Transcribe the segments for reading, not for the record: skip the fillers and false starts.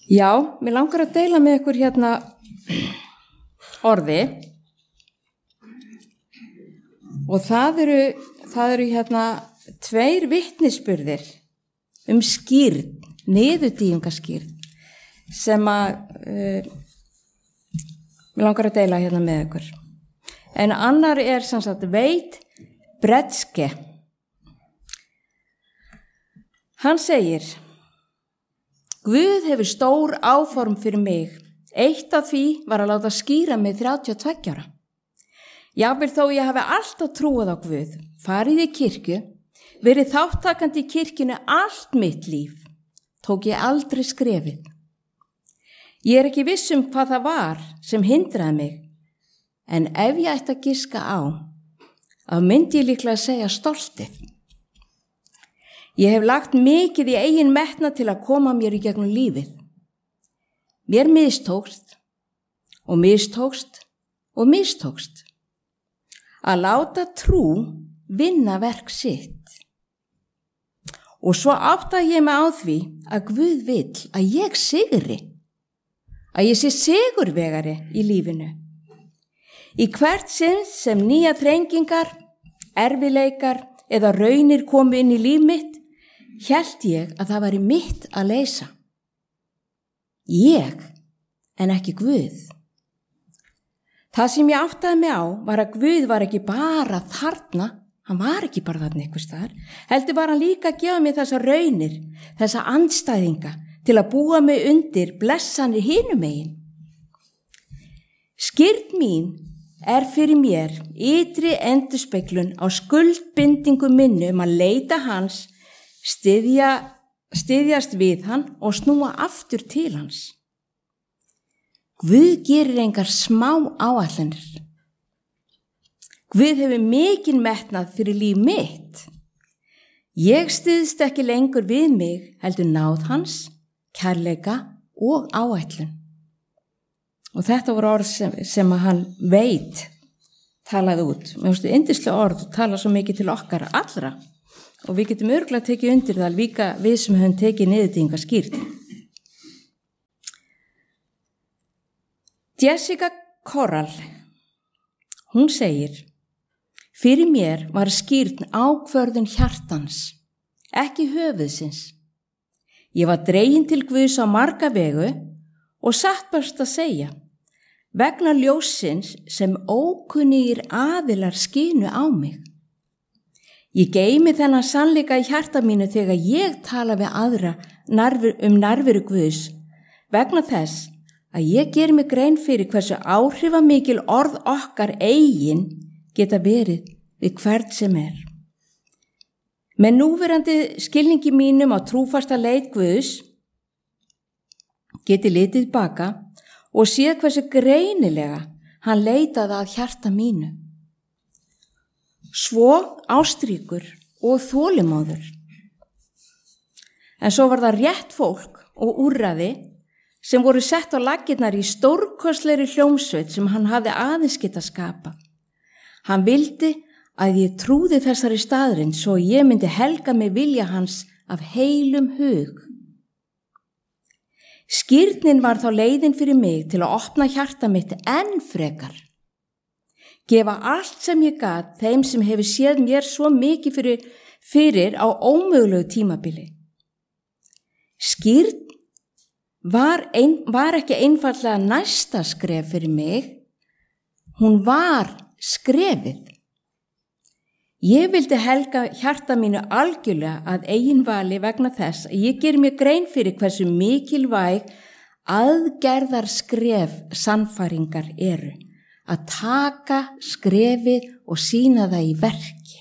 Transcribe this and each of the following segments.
Já, mér langar að deila með ykkur hérna orði og það eru hérna 2 vitnisburðir skírn, niðurdýfingaskírn sem að mér langar að deila hérna með ykkur. En annar sem sagt Veit Bredske. Hann segir: Guð hefur stór áform fyrir mig. Eitt af því var að láta skíra mig 32 ára. Jafnvel þó ég hafi alltaf trúað á Guð, farið í kirkju, verið þáttakandi í kirkjunni allt mitt líf, tók ég aldrei skrefið. Ég er ekki viss hvað það var sem hindraði mig, en ef ég ætti að giska á, þá myndi ég líklega að segja stoltið. Ég hef lagt mikið í eigin metnað til að koma mér í gegnum lífið. Mér mistókst og mistókst og mistókst að láta trú vinna verk sitt. Og svo áttaði ég mig á því að Guð vill að ég sigri, að ég sé sigurvegari í lífinu. Í hvert sinn sem nýja þrengingar, erfiðleikar eða raunir komu inn í líf mitt, hélt ég að það væri mitt að leysa. Ég, en ekki Guð. Það sem ég áttaði mig á var að Guð var ekki bara þarna, hann var ekki bara þarna einhvers staðar, heldur var hann líka að gefa mér þessa raunir, þessa andstæðinga til að búa mig undir blessanir hinum megin. Skírn mín er fyrir mér ytri endurspeglun á skuldbindingu minni að leita hans, styðjast við hann og snúa aftur til hans. Guð gerir engar smá áætlanir. Guð hefur mikinn metnað fyrir líf mitt. Ég styðst ekki lengur við mig, heldur náð hans, kærleika og áætlun. Og þetta voru orð sem að hann Veit talaði út. Mér finnst yndislega orð tala svo mikið til okkar allra. Og við getum örugglega tekið undir það líka við sem höfum tekið niðurdýfingaskírn. Jessica Corral, hún segir: Fyrir mér var skírn ákvörðun hjartans, ekki höfuðsins. Ég var dregin til Guðs á marga vegu og satt best að segja, vegna ljóssins sem ókunnugir aðilar skínu á mig. Ég geymi þennan sannleika í hjarta mínu þegar ég tala við aðra nærveru Guðs, vegna þess að ég ger mig grein fyrir hversu áhrifamikil orð okkar eigin geta verið við hvert sem er. Með núverandi skilningi mínum á trúfasta leit Guðs geti litið baka og séð hversu greinilega hann leitaði að hjarta mínu. Svo ástríkur og þolinmóður. En svo var það rétt fólk og úrræði sem voru sett á laggirnar í stórkostlegri hljómsveit sem hann hafði aðeins getað skapað. Hann vildi að ég trúði þessari staðrind svo ég myndi helga mig vilja hans af heilum hug. Skírnin var þá leiðin fyrir mig til að opna hjarta mitt enn frekar. Gefa allt sem ég gat þeim sem hefur séð mér svo mikið fyrir á ómögulegu tímabili. Skírn var ekki einfaldlega næsta skref fyrir mig, hún var skrefið. Ég vildi helga hjarta mínu algjörlega að eigin vali vegna þess að ég ger mér grein fyrir hversu mikilvæg aðgerðar skref sannfæringar eru. Að taka skrefið og sýna það í verki.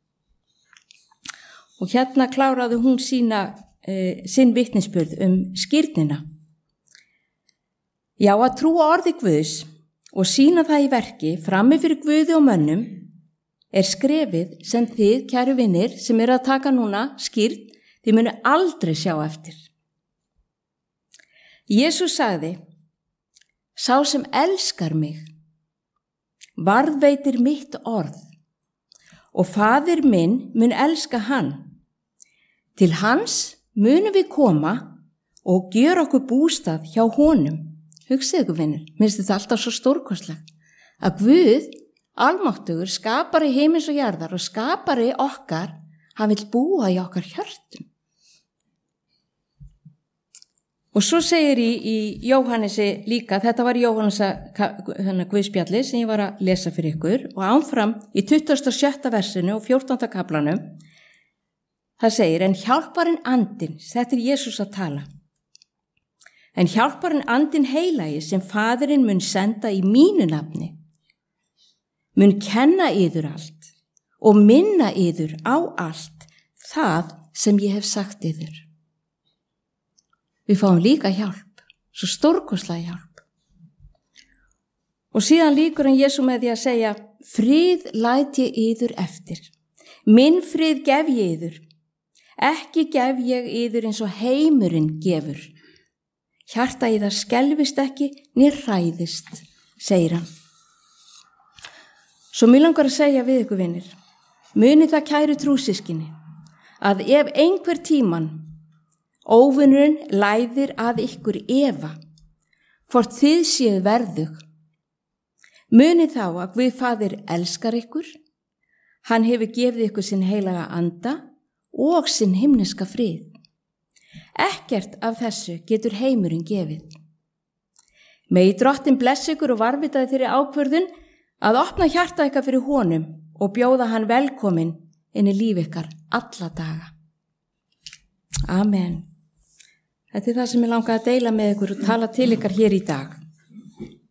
Og hérna kláraði hún sinn vitnisburð skírnina. Já, að trúa orði Guðs og sýna það í verki frammi fyrir Guði og mönnum er skrefið sem þið, kæru vinir, sem eru að taka núna skírn, þið munu aldrei sjá eftir. Jesús sagði: Sá sem elskar mig varðveitir mitt orð og Faðir minn mun elska hann. Til hans munum við koma og gjör okkur bústað hjá honum. Hugsið ykkur vinur, minnst þetta alltaf svo stórkostlegt að Guð, almáttugur, skapari heimins og jarðar og skapari okkar, hann vill búa í okkar hjörtum. Og svo segir í Jóhannesi líka, þetta var Jóhannesa Guðspjalli sem ég var að lesa fyrir ykkur og áfram í 27. versinu og 14. kaflanum, það segir, en hjálparinn andinn, þetta er Jesús að tala, en hjálparinn andinn heilagi sem Faðirinn mun senda í mínu nafni, mun kenna yður allt og minna yður á allt það sem ég hef sagt yður. Við fáum líka hjálp, svo stórkostlega hjálp. Og síðan líkur hann Jesú með því að segja, frið læt ég yður eftir. Minn frið gef ég yður. Ekki gef ég yður eins og heimurinn gefur. Hjarta yðar skelfist ekki, né hræðist, segir hann. Svo mér langar að segja við ykkur vinir, muni það kæru trúsyskinni, að ef einhver tíman óvinurinn læðir að ykkur efa, hvort þið séu verðug. Muni þá að Guð Faðir elskar ykkur, hann hefur gefið ykkur sinn heilaga anda og sinn himneska frið. Ekkert af þessu getur heimurinn gefið. Megi Drottinn blessa ykkur og varvitaði þeirri ákvörðun að opna hjarta ykkar fyrir honum og bjóða hann velkomin inn í líf ykkar alla daga. Amen. Þetta er það sem ég langaði að deila með ykkur og tala til ykkar hér í dag.